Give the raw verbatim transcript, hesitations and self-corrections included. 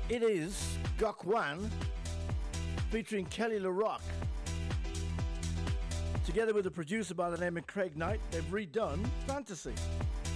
It is Gok Wan featuring Kelly LaRock. Together with a producer by the name of Craig Knight, they've redone Fantasy.